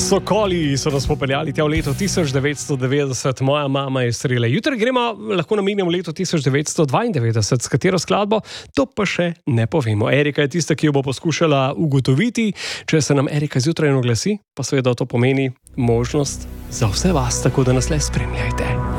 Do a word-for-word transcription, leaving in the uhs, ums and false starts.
Sokoli so nas popeljali tja v leto tisoč devetsto devetdeset, moja mama je strele. Jutri gremo, lahko namenjamo leto tisoč devetsto dvaindevetdeset, s katero skladbo, to pa še ne povemo. Erika je tista, ki jo bo poskušala ugotoviti. Če se nam Erika zjutraj oglasi, pa seveda to pomeni možnost za vse vas, tako da nas le spremljajte.